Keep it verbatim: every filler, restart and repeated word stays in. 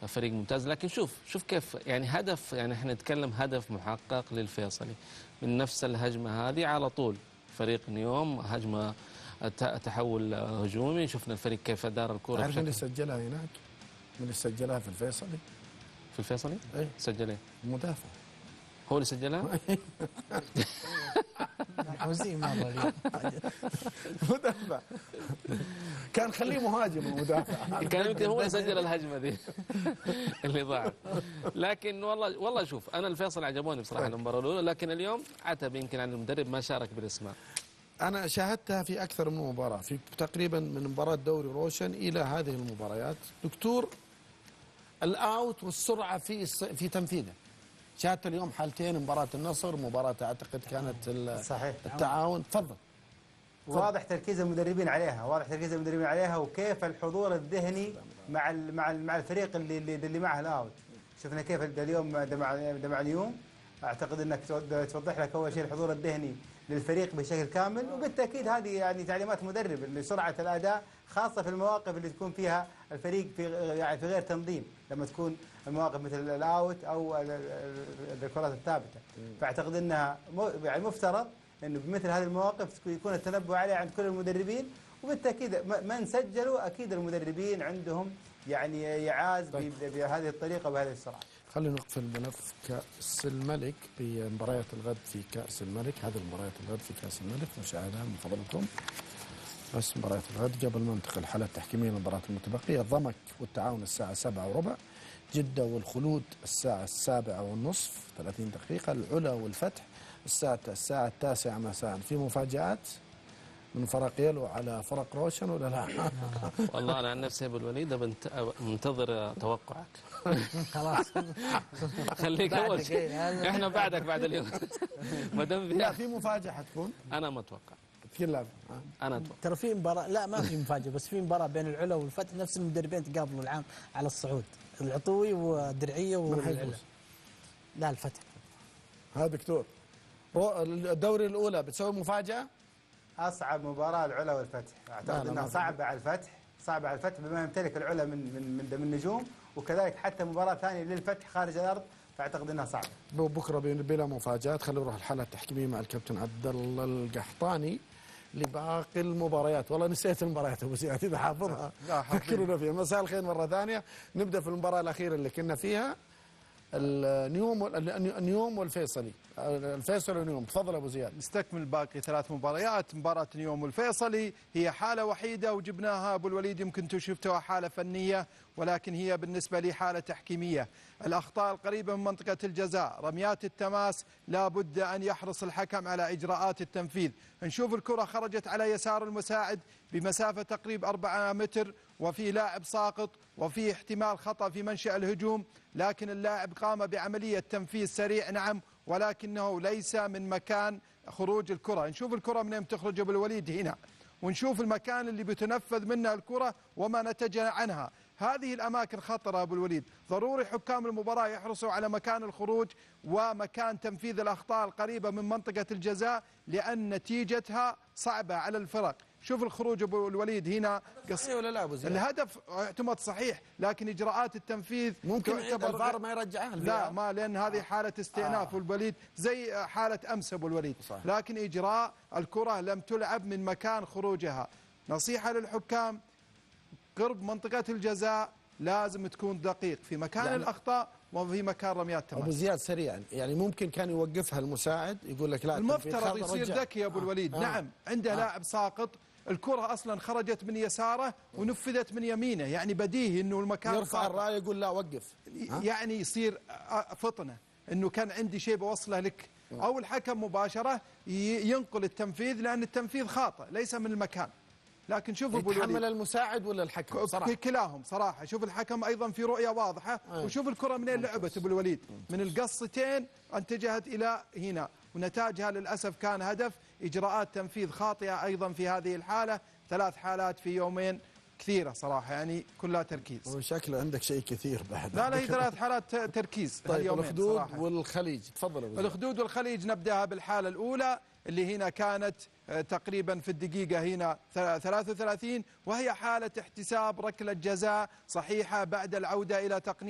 فريق ممتاز. لكن شوف شوف كيف يعني هدف، يعني احنا نتكلم هدف محقق للفيصلي من نفس الهجمة هذه على طول. فريق نيوم هجمة تحول هجومي، شفنا الفريق كيف دار الكرة. تعرف من اللي سجلها هناك؟ من اللي سجلها في الفيصلي؟ في الفيصلي؟ ايه سجل ايه؟ المدافع هو اللي سجلها؟ حوزين مرة اليوم مدافع كان خليه مهاجم المدافع كان يمكن هو اللي سجل الهجمة دي اللي ضاعت. لكن والله والله شوف أنا الفيصل عجبوني بصراحة المباراة الأولى، لكن اليوم عتب يمكن عن المدرب ما شارك بالاسماء. أنا شاهدتها في أكثر من مباراة، في تقريبا من مباراة دوري روشن إلى هذه المباريات. دكتور الأوت والسرعة في في تنفيذه. شاهدت اليوم حالتين، مباراة النصر، مباراة أعتقد كانت صحيح التعاون. تفضل. واضح تركيز المدربين عليها، واضح تركيز المدربين عليها، وكيف الحضور الذهني مع مع مع الفريق اللي اللي معه الأوت. شفنا كيف اليوم مع مع اليوم. اعتقد انك توضح لك اول شيء الحضور الذهني للفريق بشكل كامل، وبالتاكيد هذه يعني تعليمات مدرب لسرعه الاداء، خاصه في المواقف اللي تكون فيها الفريق في يعني في غير تنظيم، لما تكون المواقف مثل الاوت او الكرات الثابته. فاعتقد انها يعني مفترض انه بمثل هذه المواقف يكون التنبؤ عليها عند كل المدربين، وبالتاكيد من سجلوا اكيد المدربين عندهم يعني يعاز بهذه الطريقه وبهذه السرعه. خلينا نقفل ملف كأس الملك بمباريات الغد في كأس الملك. هذه المباريات الغد في كأس الملك مشاهدها من فضلكم. بس مباريات الغد قبل ما ننتقل الحالة التحكيمية للمباريات المتبقية. الضمك والتعاون الساعة سبعة وربع، جدة والخلود الساعة السابعة والنصف ثلاثين دقيقة، العلا والفتح الساعة الساعة التاسعة مساء. في مفاجآت من فرق يلو على فرق روشن ولا لا؟ والله انا عن نفسي ابو الوليد منتظر توقعك. خلاص خليك اول شيء، احنا بعدك بعد اليوم. ما دام لا في مفاجاه حتكون. انا ما اتوقع تكلم. انا اتوقع ترى في مباراه، لا ما في مفاجاه، بس في مباراه بين العلا والفتح، نفس المدربين تقابلوا العام على الصعود، العطوي والدرعيه والعلا. لا الفتح. ها دكتور الدوري الاولى بتسوي مفاجاه؟ اصعب مباراه العلا والفتح، اعتقد انها صعبه على الفتح، صعبه على الفتح بما يمتلك العلا من من من, من نجوم، وكذلك حتى مباراه ثانيه للفتح خارج الارض، فاعتقد انها صعبه. بكره بلا مفاجات. خلينا نروح الحلقه التحكيميه مع الكابتن عبد الله القحطاني لباقي المباريات. والله نسيت المباريات ابو زياد، اذا حافظها فكرنا فيها. مساء الخير مره ثانيه. نبدا في المباراه الاخيره اللي كنا فيها، النيوم النيوم والفيصلي. الفيصلي والنيوم. تفضل ابو زياد. نستكمل باقي ثلاث مباريات. مباراه النيوم والفيصلي هي حاله وحيده وجبناها ابو الوليد، يمكن انتم شفتوها حاله فنيه، ولكن هي بالنسبه لي حاله تحكيميه. الاخطاء القريبه من منطقه الجزاء، رميات التماس، لابد ان يحرص الحكم على اجراءات التنفيذ. نشوف الكره خرجت على يسار المساعد بمسافه تقريبا أربعة متر، وفي لاعب ساقط، وفي احتمال خطأ في منشأ الهجوم، لكن اللاعب قام بعملية تنفيذ سريع نعم، ولكنه ليس من مكان خروج الكرة. نشوف الكرة من تخرج ابو الوليد هنا، ونشوف المكان اللي بتنفذ منها الكرة وما نتج عنها. هذه الأماكن خطرة أبو الوليد، ضروري حكام المباراة يحرصوا على مكان الخروج ومكان تنفيذ الأخطاء القريبة من منطقة الجزاء، لأن نتيجتها صعبة على الفرق. شوف الخروج ابو الوليد هنا قص... ولا لا ابو زياد؟ الهدف اعتمد صحيح، لكن اجراءات التنفيذ ممكن الفار ما يرجعها. لا ما، لان هذه حاله استئناف ابو آه. الوليد زي حاله امس ابو الوليد صحيح. لكن اجراء الكره لم تلعب من مكان خروجها. نصيحه للحكام، قرب منطقه الجزاء لازم تكون دقيق في مكان يعني الاخطاء وفي مكان رميات التماس. ابو زياد سريعا، يعني ممكن كان يوقفها المساعد يقول لك لا، المفترض يصير ذكي يا ابو الوليد. آه. نعم عنده آه. لاعب ساقط، الكرة أصلا خرجت من يساره ونفذت من يمينه، يعني بديهي أنه المكان يرفع الراية يقول لا وقف، يعني يصير فطنة أنه كان عندي شيء بوصله لك، أو الحكم مباشرة ينقل التنفيذ، لأن التنفيذ خاطئ ليس من المكان. لكن شوف ابو الوليد، يتحمل المساعد ولا الحكم صراحة؟ كلاهم صراحة. شوف الحكم أيضا في رؤية واضحة، وشوف الكرة منين لعبت ابو الوليد، من القصتين اتجهت إلى هنا، ونتاجها للأسف كان هدف. إجراءات تنفيذ خاطئة أيضا في هذه الحالة، ثلاث حالات في يومين كثيرة صراحة، يعني كلها تركيز. وشكله عندك شيء كثير بعد. لا لا هي ثلاث حالات تركيز. طيب الخدود صراحة. والخليج تفضل. الخدود والخليج نبدأها بالحالة الأولى اللي هنا كانت تقريبا في الدقيقة هنا ثلاثة وثلاثين، وهي حالة احتساب ركلة جزاء صحيحة بعد العودة إلى تقنية